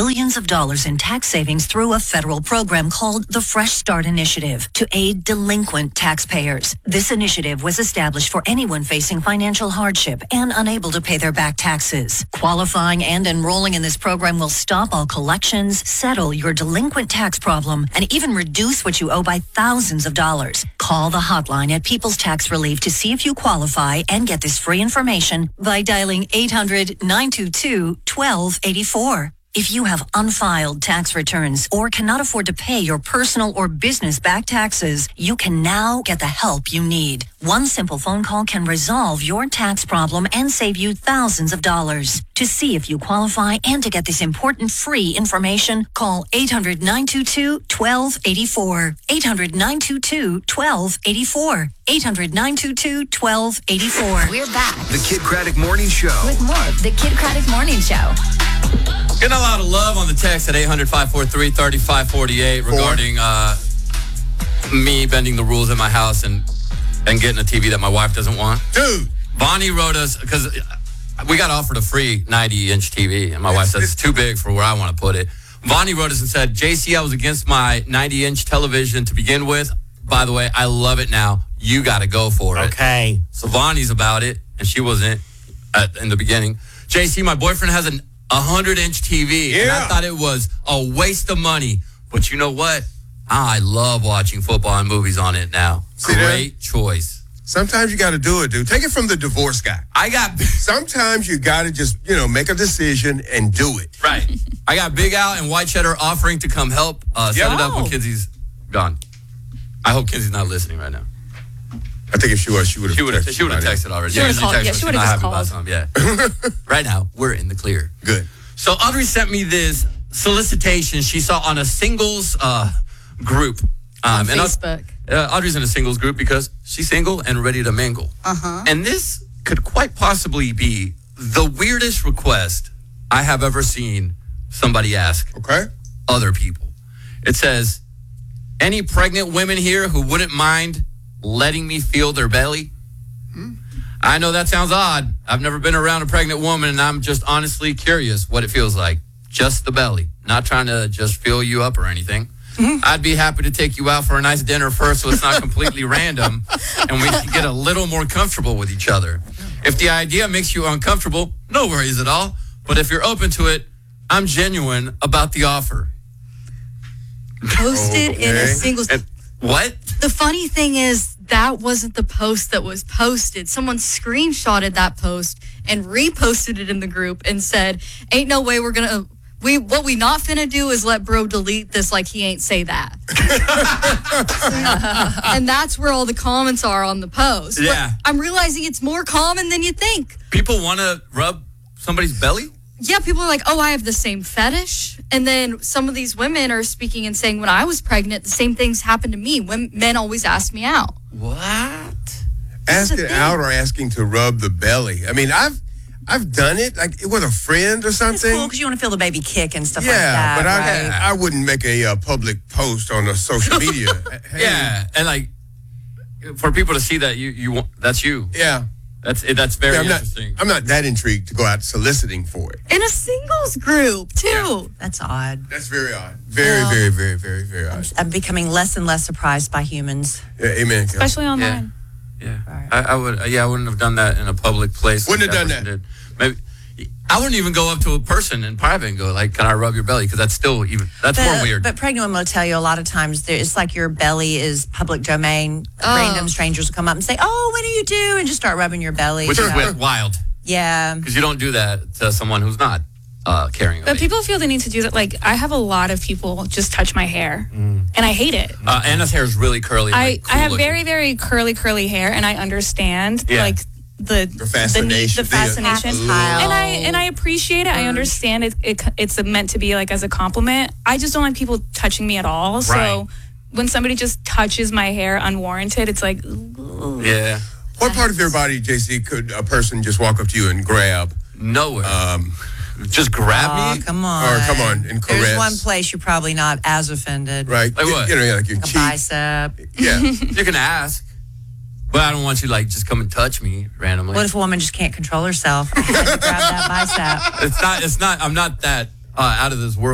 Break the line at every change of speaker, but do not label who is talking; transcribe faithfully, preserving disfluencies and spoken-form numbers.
billions of dollars in tax savings through a federal program called the Fresh Start Initiative to aid delinquent taxpayers. This initiative was established for anyone facing financial hardship and unable to pay their back taxes. Qualifying and enrolling in this program will stop all collections, settle your delinquent tax problem, and even reduce what you owe by thousands of dollars. Call the hotline at People's Tax Relief to see if you qualify and get this free information by dialing eight hundred, nine two two, one two eight four. If you have unfiled tax returns or cannot afford to pay your personal or business back taxes, you can now get the help you need. One simple phone call can resolve your tax problem and save you thousands of dollars. To see if you qualify and to get this important free information, call eight hundred, nine two two, one two eight four. eight hundred, nine two two, one two eight four. eight hundred, nine two two, one two eight four.
We're back.
The Kid Craddock Morning Show.
With more of the Kid Craddock Morning Show.
Getting a lot of love on the text at eight hundred, five four three, three five four eight regarding uh, me bending the rules at my house and, and getting a T V that my wife doesn't want.
Dude.
Bonnie wrote us, because we got offered a free ninety-inch T V, and my wife says it's too big for where I want to put it. Bonnie wrote us and said, J C, I was against my ninety-inch television to begin with. By the way, I love it now. You got to go for it.
Okay.
So Bonnie's about it, and she wasn't at, in the beginning. J C, my boyfriend has an one hundred-inch T V,
yeah.
and I thought it was a waste of money. But you know what? I love watching football and movies on it now.
See
Great
that?
choice.
Sometimes you got to do it, dude. Take it from the divorce guy.
I got...
Sometimes you got to just, you know, make a decision and do it.
Right. I got Big Al and White Cheddar offering to come help uh, set it up when Kenzie's gone. I hope Kenzie's not listening right now.
I think if she was, she would have
She would have
texted
she would have
right
texted already.
She would've called. Yeah, she would've just called.
Something. Yeah. Right now, we're in the clear.
Good.
So Audrey sent me this solicitation she saw on a singles uh, group. Um,
on
and
Facebook.
Uh, Audrey's in a singles group because she's single and ready to mingle.
Uh-huh.
And this could quite possibly be the weirdest request I have ever seen somebody ask
Okay.
other people. It says, any pregnant women here who wouldn't mind letting me feel their belly? Hmm. I know that sounds odd. I've never been around a pregnant woman, and I'm just honestly curious what it feels like. Just the belly. Not trying to just fill you up or anything. Mm-hmm. I'd be happy to take you out for a nice dinner first so it's not completely random and we can get a little more comfortable with each other. If the idea makes you uncomfortable, no worries at all. But if you're open to it, I'm genuine about the offer.
Posted
Okay.
in a singles...
And what?
The funny thing is, that wasn't the post that was posted. Someone screenshotted that post and reposted it in the group and said, ain't no way we're going to... We What we not finna do is let bro delete this like he ain't say that. And that's where all the comments are on the post.
Yeah.
But I'm realizing it's more common than you think.
People want to rub somebody's belly?
Yeah, people are like, oh, I have the same fetish. And then some of these women are speaking and saying, when I was pregnant, the same things happened to me. When men always asked me out.
What?
Asking out or asking to rub the belly. I mean, I've I've done it, like with a friend or something.
It's cool because you want to feel the baby kick and stuff
yeah,
like that.
but I,
right?
I wouldn't make a uh, public post on a social media. Hey.
Yeah, and like for people to see that you you want, that's you.
Yeah.
That's it. That's very
Yeah, I'm not,
interesting.
I'm not that intrigued to go out soliciting for it.
In a singles group, too.
Yeah.
That's odd.
That's very odd. Very,
Well,
very, very, very, very odd.
I'm becoming less and less surprised by humans.
Yeah, amen.
Especially
Yeah,
online.
yeah.
Right.
I, I would. Yeah, I wouldn't have done that in a public place.
Wouldn't
like
have done
person Did. Maybe I wouldn't even go up to a person in private and go like, "Can I rub your belly?" Because that's still even that's
But,
more weird.
but pregnant women will tell you a lot of times there, it's like your belly is public domain.
Oh.
Random strangers will come up and say, "Oh, what do you do?" and just start rubbing your belly.
Which
you
is
know.
wi- wild
Yeah.
because you don't do that to someone who's not uh, carrying. a
But
baby.
people feel the need to do that. Like, I have a lot of people just touch my hair, and I hate it.
Uh, Anna's hair is really curly. and,
I,
like, cool
I have
looking.
very, very curly, curly hair, and I understand,
Yeah.
like, the
The fascination.
the, the fascination.
Tactile.
And I and I appreciate it. I understand it, it. It's meant to be, like, as a compliment. I just don't like people touching me at all. So
Right.
when somebody just touches my hair unwarranted, it's like, ooh.
Yeah.
What part of your body, J C, could a person just walk up to you and grab?
Nowhere.
Um,
just grab
Oh,
me.
come on.
Or come on, and caress.
There's one place you're probably not as offended.
Right.
Like
you,
what?
You know, like your
A
cheek.
bicep.
Yeah.
You can ask, but I don't want you to like just come and touch me randomly.
What if a woman just can't control herself? I had to grab that bicep.
It's not. It's not. I'm not that uh, out of this world.